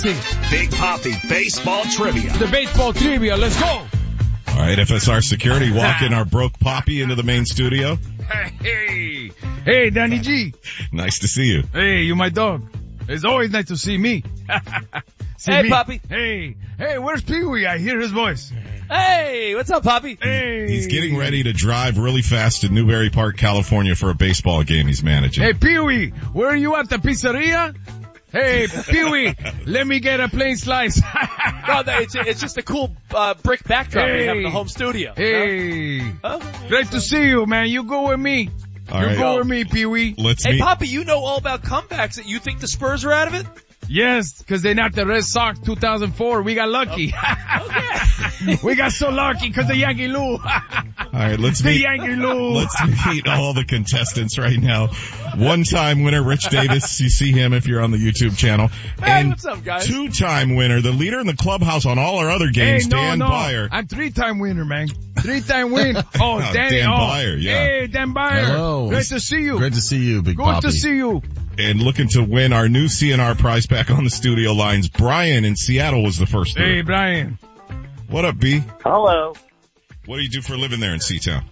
Big Papi Baseball Trivia. The baseball trivia, let's go. All right, FSR Security walking our broke Poppy into the main studio. Hey, Danny G. Nice to see you. Hey, you my dog. It's always nice to see me. Hey, Poppy. Hey, where's Pee-wee? I hear his voice. Hey, what's up, Poppy? Hey. He's getting ready to drive really fast to Newberry Park, California for a baseball game he's managing. Hey, Pee-wee, where are you at the pizzeria? Hey, Pee-wee, let me get a plain slice. No, it's just a cool brick backdrop we have in the home studio. Hey, Huh? great to see you, man. You go with me. All right. Go with me, Pee-wee. Let's Hey, meet. Poppy, you know all about comebacks. You think the Spurs are out of it? Yes, because they're not the Red Sox 2004. We got lucky. Okay. We got so lucky because the Yankee Lou. All right, let's The meet. Yankee Lou. Let's meet all the contestants right now. One-time winner, Rich Davis. You see him if you're on the YouTube channel. Hey, And what's up, guys? two-time winner, the leader in the clubhouse on all our other games, Dan Byer. I'm 3-time winner, man. 3-time win. Oh, Danny. Dan Byer, yeah. Hey, Dan Byer. Hello. Great to see you. Great to see you, Big Good Poppy. to see you. And looking to win our new CNR prize pack on the studio lines. Brian in Seattle was the first. Hey, Brian. What up, B? Hello. What do you do for a living there in Seatown?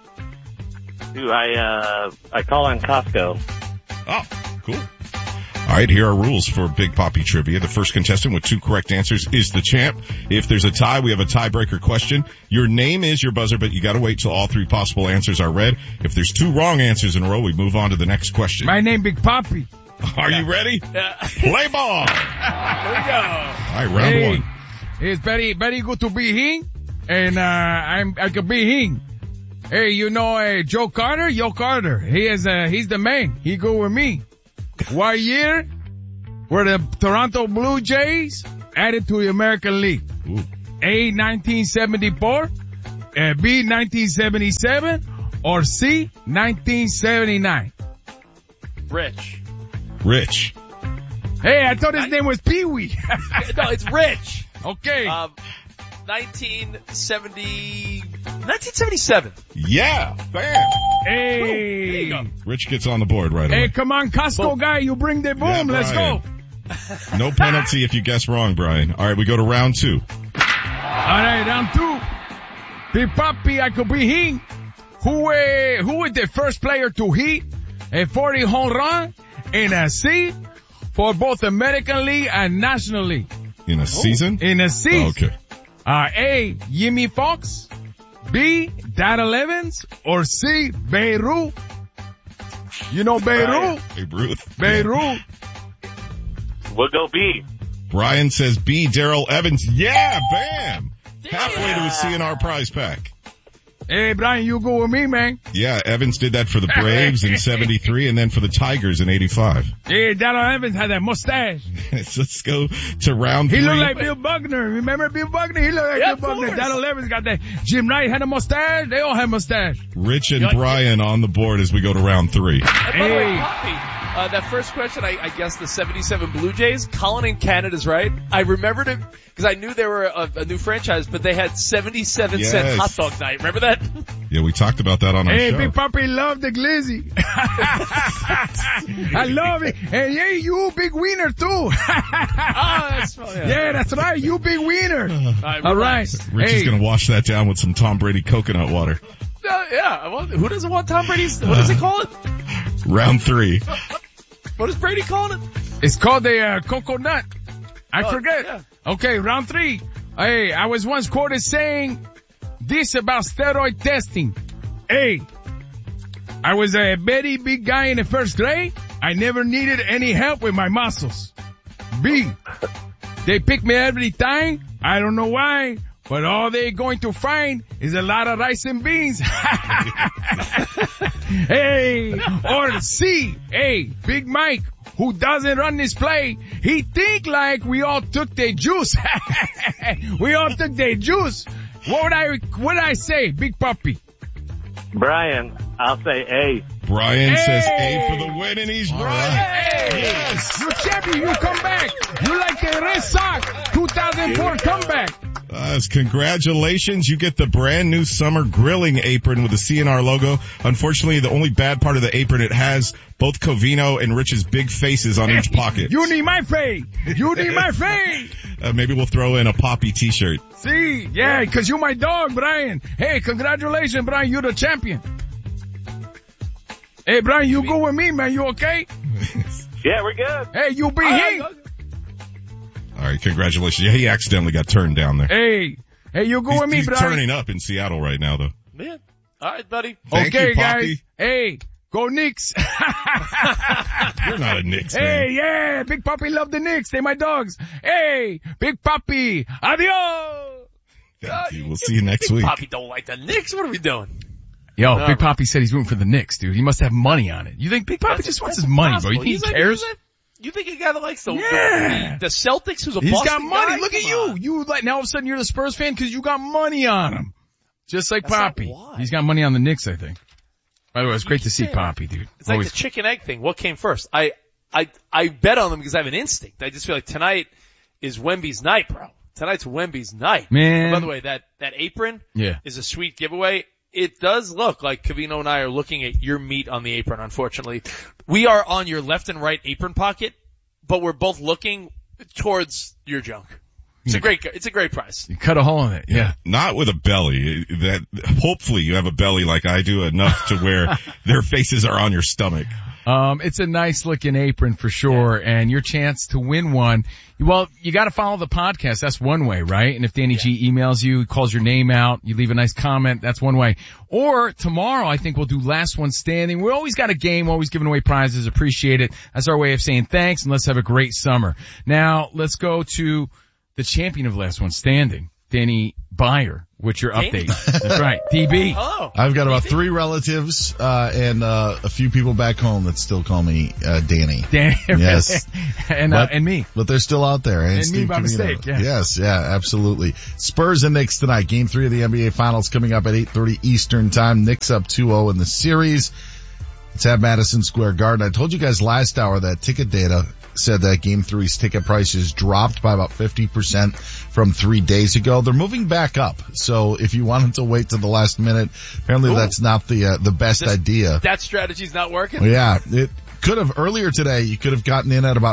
I call on Costco. Oh, cool. All right, here are rules for Big Poppy Trivia. The first contestant with 2 correct answers is the champ. If there's a tie, we have a tiebreaker question. Your name is your buzzer, but you gotta wait till all 3 possible answers are read. If there's 2 wrong answers in a row, we move on to the next question. My name Big Poppy. Are you ready? Yeah. Play ball! Here we go. All right, round Hey, 1. it's very, very good to be here. And, I could be here. Hey, you know, Joe Carter? Joe Carter. He's the man. He go with me. What year were the Toronto Blue Jays added to the American League? Ooh. A, 1974, B, 1977, or C, 1979? Rich. Rich. Hey, I thought his name was Pee-wee. No, it's Rich. Okay. 1977. Yeah, bam. Hey. There you go. Rich gets on the board right away. Hey, come on, Costco guy, you bring the boom. Yeah, Let's go. Brian. No penalty if you guess wrong, Brian. All right, we go to round 2. All right, round 2. Big Papi, I could be he. Who was the first player to hit a 40 home run in a season for both American League and National League? In a season? In a season. Okay. A, Jimmy Fox, B, Darrell Evans, or C, Babe Ruth? You know Babe Ruth? Babe Ruth. Babe Ruth. We'll go B. Brian says B, Darrell Evans. Yeah, bam. Halfway to a CNR prize pack. Hey, Brian, you go with me, man. Yeah, Evans did that for the Braves in 73 and then for the Tigers in 85. Hey, Darrell Evans had that mustache. Let's go to round 3. He looked like Bill Buckner. Remember Bill Buckner? He looked like Yeah, Bill of Buckner. course. Darrell Evans got that. Jim Knight had a mustache. They all had mustache. Rich and Brian on the board as we go to round 3. And by the way, Hey. Poppy, that first question, I guess the 77 Blue Jays, Colin in Canada's right. I remembered it because I knew they were a new franchise, but they had 77-cent Yes. hot dog night. Remember that? Yeah, we talked about that on our Hey, show. Big Papi love the glizzy. I love it. And yeah, you big winner too. That's, Yeah, that's right. You big winner. All right. Rich is going to wash that down with some Tom Brady coconut water. Yeah. Well, who doesn't want Tom Brady's? What does he call it? Round 3. What does Brady call it? It's called the coconut. I Oh, forget. yeah. Okay, round 3. Hey, I was once quoted saying this about steroid testing. A, I was a very big guy in the first grade. I never needed any help with my muscles. B, they pick me every time. I don't know why, but all they're going to find is a lot of rice and beans. Hey, or C, hey, Big Mike, who doesn't run this play, he think like we all took their juice. We all took their juice. What would I say, Big Puppy? Brian, I'll say A. Brian says Hey! A for the win, and he's right. Hey, Yes. you champion, you come back. You like the Red Sox 2004 comeback. Yes, congratulations. You get the brand new summer grilling apron with the CNR logo. Unfortunately, the only bad part of the apron, it has both Covino and Rich's big faces on each pocket. You need my face. You need my face. Maybe we'll throw in a Poppy t-shirt. See, yeah, 'cause you're my dog, Brian. Hey, congratulations, Brian. You're the champion. Hey, Brian, you go with me, man. You okay? Yeah, we're good. Hey, you be here. All right, congratulations. Yeah, he accidentally got turned down there. Hey, you go with me, He's Brian. turning up in Seattle right now, though. Man. All right, buddy. Thank Okay, you, Poppy. guys. Hey, go Knicks. You're not a Knicks fan. Hey, yeah, Big Papi love the Knicks. They my dogs. Hey, Big Papi. Adios. Thank you. We'll see you next week. Poppy don't like the Knicks. What are we doing? Yo, No, Big Papi said he's rooting for the Knicks, dude. He must have money on it. You think Big Papi just wants his money, bro? You think he cares? You think a guy that likes the Celtics who's a He's Boston got money. guy? Look at Come you. on. You like now all of a sudden you're the Spurs fan because you got money on him. Just like That's not Papi. why. He's got money on the Knicks, I think. By the way, it's great to see Yeah. Papi, dude. It's like the chicken egg thing. What came first? I bet on them because I have an instinct. I just feel like tonight is Wemby's night, bro. Tonight's Wemby's night. Man. And by the way, that apron is a sweet giveaway. It does look like Covino and I are looking at your meat on the apron, unfortunately. We are on your left and right apron pocket, but we're both looking towards your junk. It's a great price. You cut a hole in it, yeah. Not with a belly. That hopefully you have a belly like I do enough to where their faces are on your stomach. It's a nice looking apron for sure, and your chance to win one. Well, you gotta follow the podcast. That's one way, right? And if Danny G emails you, calls your name out, you leave a nice comment, that's one way. Or tomorrow, I think we'll do last one standing. We always got a game, always giving away prizes. Appreciate it. That's our way of saying thanks, and let's have a great summer. Now, let's go to the champion of last one standing, Danny Byer. What's your update? That's right, DB. Hello. I've got about 3 relatives, and a few people back home that still call me, Danny. Danny. Yes. and me. But they're still out there. And me Steve by Covino. mistake, yeah. Yes, yeah, absolutely. Spurs and Knicks tonight. Game 3 of the NBA Finals coming up at 8:30 Eastern Time. Knicks up 2-0 in the series. It's at Madison Square Garden. I told you guys last hour that ticket data said that Game 3's ticket prices dropped by about 50% from 3 days ago. They're moving back up. So if you wanted to wait to the last minute, apparently that's not the best idea. That strategy's not working? Yeah, it could have earlier today. You could have gotten in at about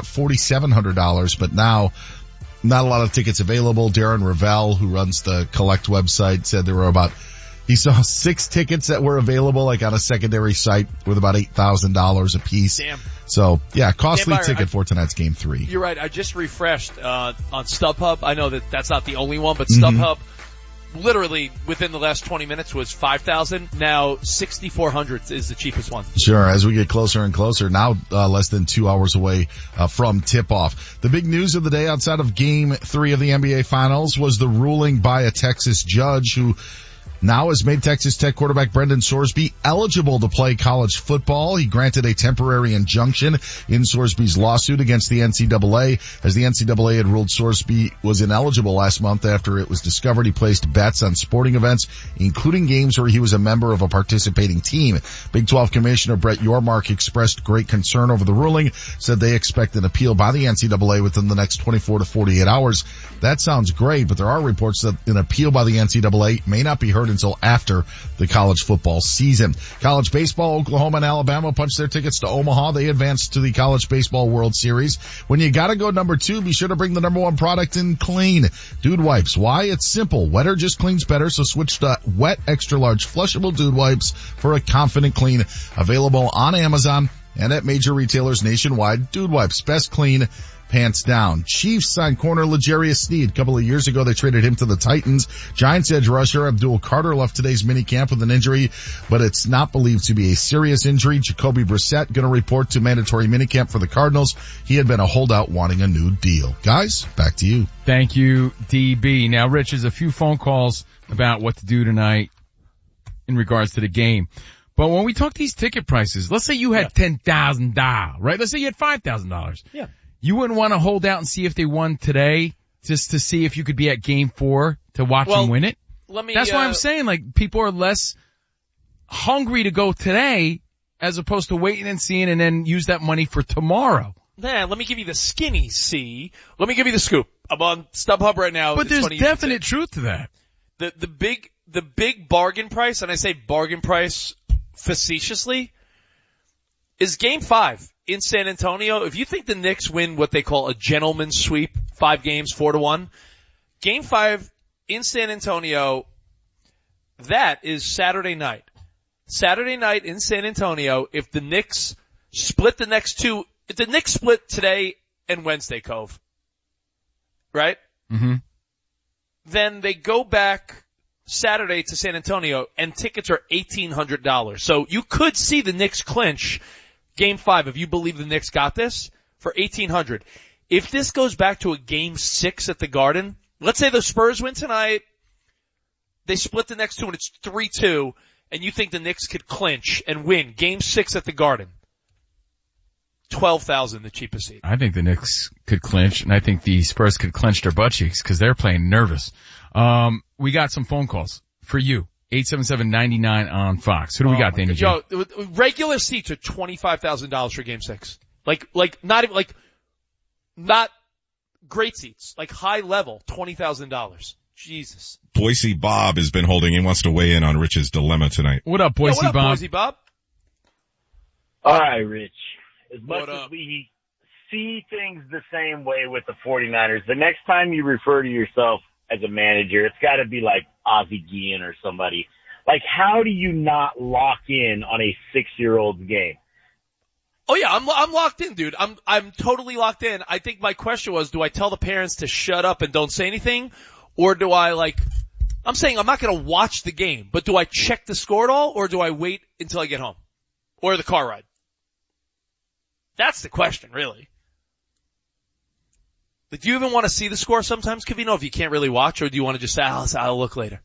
$4,700, but now not a lot of tickets available. Darren Ravel, who runs the Collect website, said there were he saw 6 tickets that were available, like on a secondary site, with about $8,000 a piece. Damn. So yeah, costly Damn, ticket for tonight's Game 3. You're right. I just refreshed on StubHub. I know that's not the only one, but Mm-hmm. StubHub literally within the last 20 minutes was 5,000. Now 6,400 is the cheapest one. Sure, as we get closer and closer, now less than 2 hours away from tip-off. The big news of the day outside of Game 3 of the NBA Finals was the ruling by a Texas judge who now has made Texas Tech quarterback Brendan Sorsby eligible to play college football. He granted a temporary injunction in Sorsby's lawsuit against the NCAA, as the NCAA had ruled Sorsby was ineligible last month after it was discovered he placed bets on sporting events, including games where he was a member of a participating team. Big 12 Commissioner Brett Yormark expressed great concern over the ruling, said they expect an appeal by the NCAA within the next 24 to 48 hours. That sounds great, but there are reports that an appeal by the NCAA may not be heard until after the college football season. College baseball, Oklahoma and Alabama punched their tickets to Omaha. They advanced to the College Baseball World Series. When you gotta go number 2, be sure to bring the number 1 product in clean. Dude Wipes. Why? It's simple. Wetter just cleans better, so switch to wet extra large flushable Dude Wipes for a confident clean. Available on Amazon and at major retailers nationwide. Dude Wipes. Best clean, pants down. Chiefs signed corner L'Jarius Sneed. A couple of years ago, they traded him to the Titans. Giants edge rusher Abdul Carter left today's minicamp with an injury, but it's not believed to be a serious injury. Jacoby Brissett going to report to mandatory minicamp for the Cardinals. He had been a holdout wanting a new deal. Guys, back to you. Thank you, DB. Now, Rich, there's a few phone calls about what to do tonight in regards to the game. But when we talk these ticket prices, let's say you had $10,000, right? Let's say you had $5,000. Yeah. You wouldn't want to hold out and see if they won today just to see if you could be at Game 4 to watch them win it? That's why I'm saying, like, people are less hungry to go today as opposed to waiting and seeing and then use that money for tomorrow. Let me give you the skinny C. Let me give you the scoop. StubHub right now. But there's definite truth to that. The big bargain price, and I say bargain price facetiously, is Game 5 in San Antonio. If you think the Knicks win what they call a gentleman's sweep, 5 games, 4-1, Game 5 in San Antonio, that is Saturday night. Saturday night in San Antonio, if the Knicks split the next two, if the Knicks split today and Wednesday, Cove, right? Mm-hmm. Then they go back Saturday to San Antonio and tickets are $1,800. So you could see the Knicks clinch Game 5 if you believe the Knicks got this for $1,800. If this goes back to a Game 6 at the Garden, let's say the Spurs win tonight, they split the next two and it's 3-2, and you think the Knicks could clinch and win Game 6 at the Garden. $12,000, the cheapest seat. I think the Knicks could clinch, and I think the Spurs could clinch their butt cheeks because they're playing nervous. We got some phone calls for you. 877-99 on Fox. Who do we got, Danny J? Yo, regular seats are $25,000 for Game 6. Not great seats. Like high level, $20,000. Jesus. Boise Bob has been holding in, wants to weigh in on Rich's dilemma tonight. What up, Boise Bob? Boise Bob? All right, Rich. As What much up? as we see things the same way with the 49ers, the next time you refer to yourself as a manager, it's got to be like Ozzie Guillen or somebody. Like, how do you not lock in on a 6-year-old's game? Oh yeah, I'm locked in, dude. I'm totally locked in. I think my question was, do I tell the parents to shut up and don't say anything? Or do I I'm saying I'm not gonna watch the game, but do I check the score at all, or do I wait until I get home? Or the car ride? That's the question, really. Like, do you even want to see the score sometimes, Covino, if you can't really watch, or do you want to just say, I'll look later?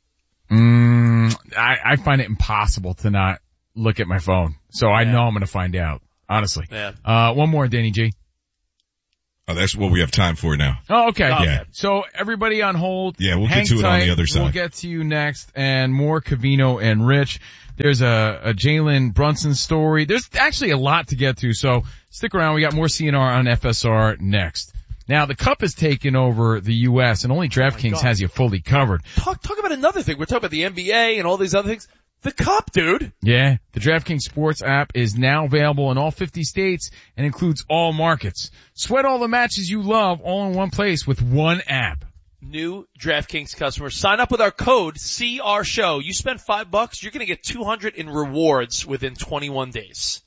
I find it impossible to not look at my phone. So I know I'm gonna find out, honestly. Yeah. One more, Danny G. Oh, that's what we have time for now. Oh, okay. Yeah. So everybody on hold. Yeah, we'll hang get to it tight. on the other side. We'll get to you next, and more Covino and Rich. There's a Jalen Brunson story. There's actually a lot to get to, so stick around. We got more CNR on FSR next. Now, the Cup has taken over the U.S., and only DraftKings has you fully covered. Talk about another thing. We're talking about the NBA and all these other things. The Cup, dude. Yeah, the DraftKings Sports app is now available in all 50 states and includes all markets. Sweat all the matches you love all in one place with one app. New DraftKings customers, sign up with our code CRSHOW. You spend $5, you're going to get $200 in rewards within 21 days.